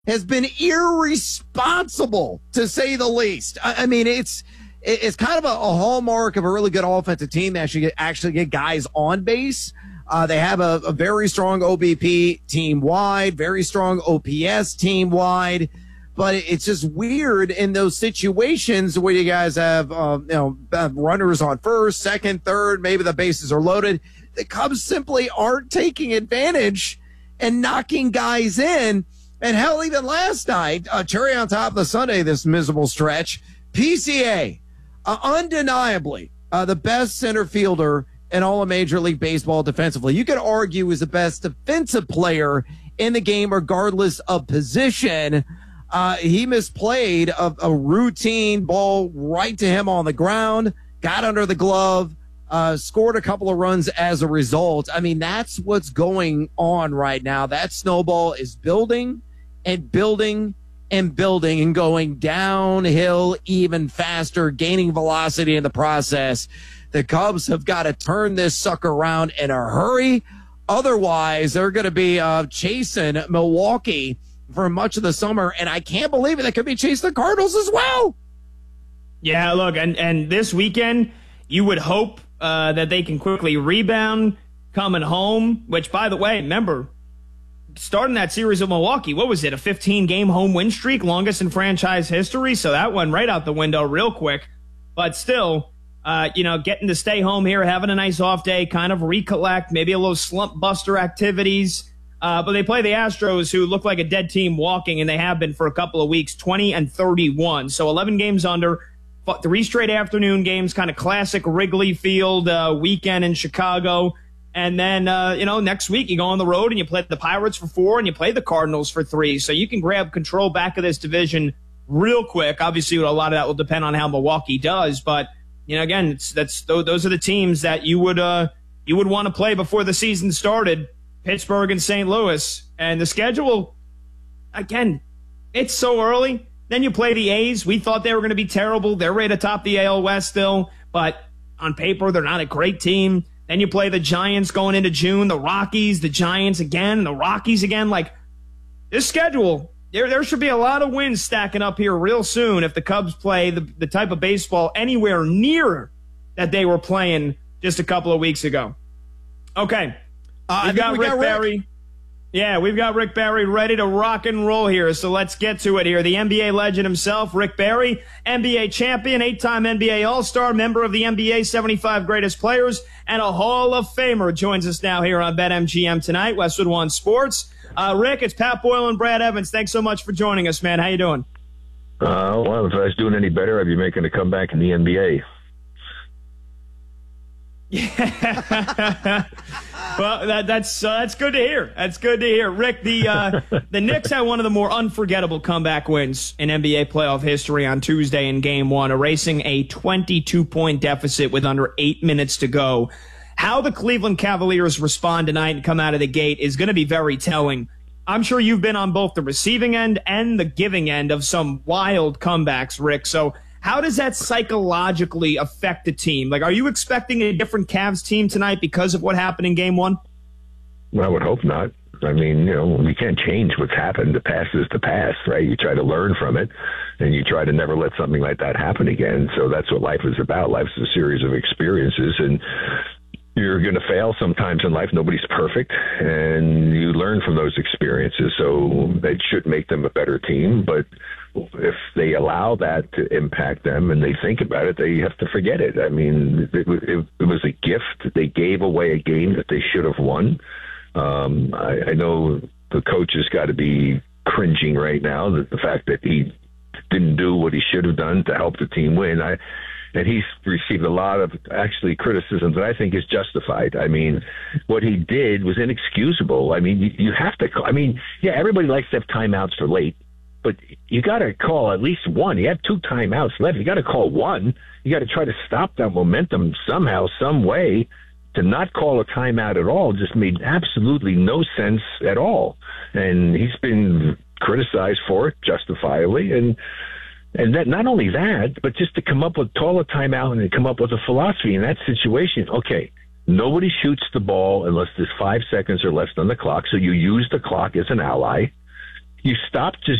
has been irresponsible, to say the least. I mean, it's kind of a hallmark of a really good offensive team that actually get guys on base. They have a very strong OBP team-wide, very strong OPS team-wide. But it's just weird in those situations where you guys have, runners on first, second, third, maybe the bases are loaded. The Cubs simply aren't taking advantage and knocking guys in. And hell, even last night, cherry on top of the Sunday, this miserable stretch, PCA, undeniably the best center fielder in all of Major League Baseball defensively. You could argue is the best defensive player in the game, regardless of position. He misplayed a routine ball right to him on the ground, got under the glove, scored a couple of runs as a result. I mean, that's what's going on right now. That snowball is building and building and building and going downhill even faster, gaining velocity in the process. The Cubs have got to turn this sucker around in a hurry. Otherwise, they're going to be chasing Milwaukee for much of the summer, and I can't believe it. They could be chasing the Cardinals as well. Yeah, look, and this weekend, you would hope that they can quickly rebound coming home, which, by the way, remember, starting that series of Milwaukee, what was it, a 15-game home win streak, longest in franchise history? So that went right out the window real quick. But still, getting to stay home here, having a nice off day, kind of recollect, maybe a little slump buster activities. But they play the Astros, who look like a dead team walking, and they have been for a couple of weeks, 20-31. So 11 games under, 3 straight afternoon games, kind of classic Wrigley Field weekend in Chicago. And then, next week you go on the road and you play the Pirates for 4 and you play the Cardinals for 3. So you can grab control back of this division real quick. Obviously, a lot of that will depend on how Milwaukee does. But, again, those are the teams that you would want to play before the season started. Pittsburgh and St. Louis. And the schedule, again, it's so early. Then you play the A's. We thought they were going to be terrible. They're right atop the AL West still. But on paper, they're not a great team. Then you play the Giants going into June, the Rockies, the Giants again, the Rockies again. Like, this schedule, there should be a lot of wins stacking up here real soon if the Cubs play the type of baseball anywhere near that they were playing just a couple of weeks ago. Okay. We've got Rick Barry. Yeah, we've got Rick Barry ready to rock and roll here, so let's get to it here. The NBA legend himself, Rick Barry, NBA champion, 8-time NBA All-Star, member of the NBA 75 Greatest Players, and a Hall of Famer, joins us now here on BetMGM tonight, Westwood One Sports. Rick, it's Pat Boyle and Brad Evans. Thanks so much for joining us, man. How you doing? Well, if I was doing any better, I'd be making a comeback in the NBA. Yeah. Well, that's good to hear. That's good to hear. Rick, the Knicks had one of the more unforgettable comeback wins in NBA playoff history on Tuesday in Game 1, erasing a 22-point deficit with under 8 minutes to go. How the Cleveland Cavaliers respond tonight and come out of the gate is going to be very telling. I'm sure you've been on both the receiving end and the giving end of some wild comebacks, Rick. So how does that psychologically affect the team? Like, are you expecting a different Cavs team tonight because of what happened in Game 1? Well, I would hope not. I mean, we can't change what's happened. The past is the past, right? You try to learn from it, and you try to never let something like that happen again. So that's what life is about. Life's a series of experiences, and you're going to fail sometimes in life. Nobody's perfect, and you learn from those experiences. So that should make them a better team, but if they allow that to impact them and they think about it, they have to forget it. I mean, it was a gift. They gave away a game that they should have won. I know the coach has got to be cringing right now, that the fact that he didn't do what he should have done to help the team win. And he's received a lot of actually criticism that I think is justified. I mean, what he did was inexcusable. I mean, you have to call. I mean, yeah, everybody likes to have timeouts for late, but you got to call at least one. You have 2 timeouts left. You got to call one. You got to try to stop that momentum somehow, some way. To not call a timeout at all just made absolutely no sense at all. And he's been criticized for it justifiably. And that, not only that, but just to call a timeout and come up with a philosophy in that situation. Okay, nobody shoots the ball unless there's 5 seconds or less on the clock, so you use the clock as an ally. you stop just